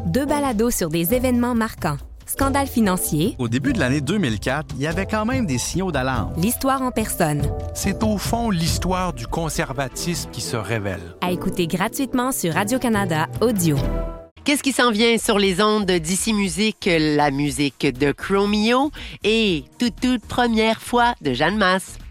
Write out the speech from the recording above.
2 balados sur des événements marquants. Scandale financier. Au début de l'année 2004, il y avait quand même des signaux d'alarme. L'histoire en personne. C'est au fond l'histoire du conservatisme qui se révèle. À écouter gratuitement sur Radio-Canada Audio. Qu'est-ce qui s'en vient sur les ondes d'Ici Musique? La musique de Chromeo et toute première fois de Jeanne Masse.